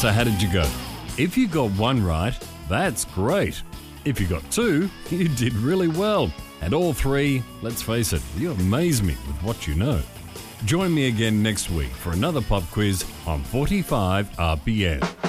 So how did you go? If you got one right, that's great. If you got two, you did really well. And all three, let's face it, you amaze me with what you know. Join me again next week for another pop quiz on 45 RPM.